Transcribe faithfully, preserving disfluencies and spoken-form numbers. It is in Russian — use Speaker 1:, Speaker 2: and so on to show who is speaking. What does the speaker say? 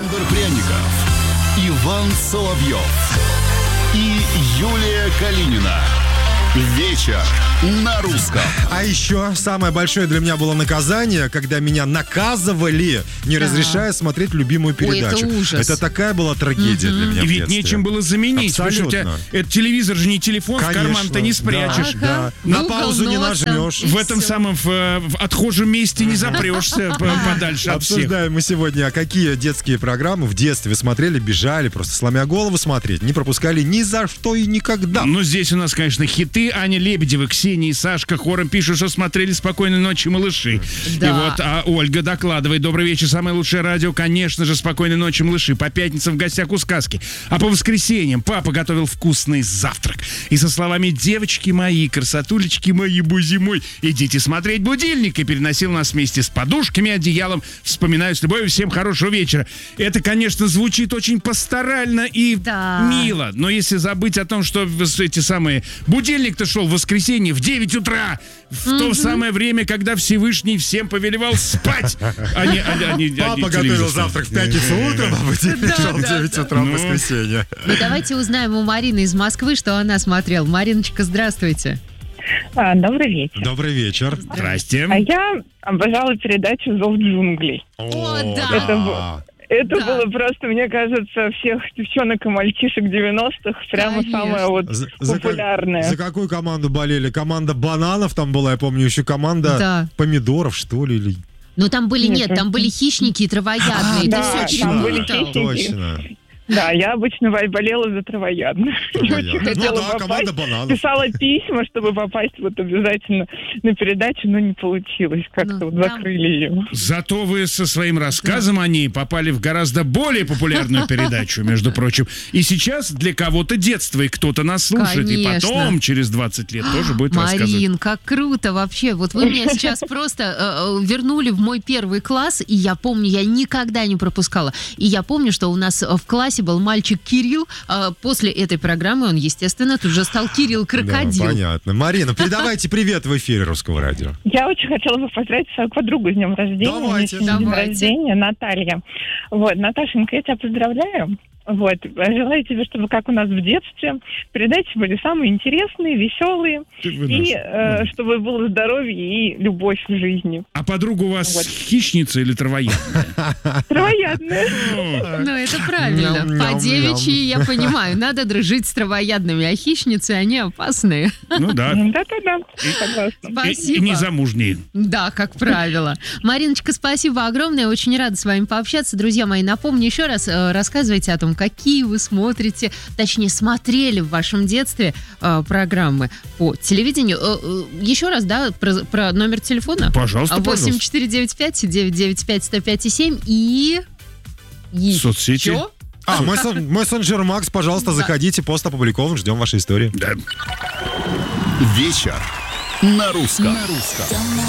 Speaker 1: Александр Пряников, Иван Соловьев и Юлия Калинина. Вечер на русском.
Speaker 2: А еще самое большое для меня было наказание, когда меня наказывали, не да. разрешая смотреть любимую передачу.
Speaker 3: Ой, это ужас.
Speaker 2: Это такая была трагедия mm-hmm. для меня.
Speaker 4: И ведь нечем было заменить. Потому что у тебя этот телевизор же не телефон,
Speaker 2: конечно,
Speaker 4: в карман-то не спрячешь.
Speaker 2: Да, да. На паузу не нажмешь.
Speaker 4: В этом самом в, в отхожем месте не запрешься подальше от всех.
Speaker 2: Обсуждаем мы сегодня, а какие детские программы в детстве смотрели, бежали, просто сломя голову смотреть, не пропускали ни за что и никогда.
Speaker 4: Ну, здесь у нас, конечно, хиты. Аня Лебедева, Ксения и Сашка хором пишут, что смотрели «Спокойной ночи, малыши». Да. И вот а Ольга докладывает: добрый вечер, самое лучшее радио, конечно же, «Спокойной ночи, малыши». По пятницам в гостях у сказки. А по воскресеньям папа готовил вкусный завтрак. И со словами: девочки мои, красотулечки мои, бузи мой, идите смотреть будильник. И переносил нас вместе с подушками, одеялом. Вспоминаю с любовью. Всем хорошего вечера. Это, конечно, звучит очень пасторально и да. мило. Но если забыть о том, что эти самые будильник-то шел в воскресенье в девять утра, в mm-hmm. то самое время, когда Всевышний всем повелевал спать. Они, они, они,
Speaker 2: Папа
Speaker 4: они
Speaker 2: готовил завтрак в пятницу утром, а будильник шел в девять утра в воскресенье.
Speaker 3: Ну, давайте узнаем у Марины из Москвы, что она смотрела. Мариночка, здравствуйте.
Speaker 5: А, добрый вечер.
Speaker 2: Добрый вечер.
Speaker 4: Здрасте.
Speaker 5: А я обожала передачу «Зов джунглей».
Speaker 3: О, да.
Speaker 5: Это было... Это да. было просто, мне кажется, всех девчонок и мальчишек девяностых прямо Конечно. самое вот за, популярное.
Speaker 2: За, за какую команду болели? Команда бананов там была, я помню, еще команда да. помидоров, что ли? Или...
Speaker 3: Ну там были, нет, там были хищники и травоядные. А,
Speaker 5: да, там были хищники.
Speaker 2: Точно.
Speaker 5: Да, я обычно болела за травоядных. Очень хотела
Speaker 2: ну, да,
Speaker 5: попасть. Писала письма, чтобы попасть вот обязательно на передачу, но не получилось. Как-то ну, вот там... закрыли ее.
Speaker 4: Зато вы со своим рассказом да. о ней попали в гораздо более популярную передачу, между прочим. И сейчас для кого-то детство, и кто-то нас слушает. Конечно. И потом, через двадцать лет, тоже будет
Speaker 3: Марин,
Speaker 4: рассказывать.
Speaker 3: Марин, как круто вообще. Вот вы меня сейчас просто э, вернули в мой первый класс, и я помню, я никогда не пропускала. И я помню, что у нас в классе был мальчик Кирилл. После этой программы он, естественно, тут же стал Кирилл Крокодил.
Speaker 2: Да, понятно. Марина, передавайте привет в эфире Русского радио.
Speaker 5: Я очень хотела бы поздравить свою подругу с днем рождения.
Speaker 2: Давайте.
Speaker 5: С днем рождения, Наталья. Вот, Наташенька, я тебя поздравляю. Вот, желаю тебе, чтобы, как у нас в детстве, передачи были самые интересные, веселые, и э, чтобы было здоровье и любовь в жизни.
Speaker 4: А подруга у вас вот. хищница или травоядная?
Speaker 5: Травоядная.
Speaker 3: Ну, это правильно. По девичьи я понимаю, надо дружить с травоядными, а хищницы, они опасные.
Speaker 4: Ну да.
Speaker 5: Да-да-да, согласна.
Speaker 3: Спасибо.
Speaker 4: И незамужние.
Speaker 3: Да, как правило. Мариночка, спасибо огромное, очень рада с вами пообщаться. Друзья мои, напомню еще раз, рассказывайте о том, какие вы смотрите, точнее, смотрели в вашем детстве э, программы по телевидению. Э, э, еще раз, да, про, про номер телефона?
Speaker 4: Пожалуйста,
Speaker 3: восемь четыре девять пять девять девять пять сто пять семь и...
Speaker 4: Соцсети.
Speaker 3: Еще?
Speaker 2: А, мессенджер Макс, пожалуйста, заходите, пост опубликован, ждем вашей истории.
Speaker 4: Да.
Speaker 1: Вечер на русском. На русском.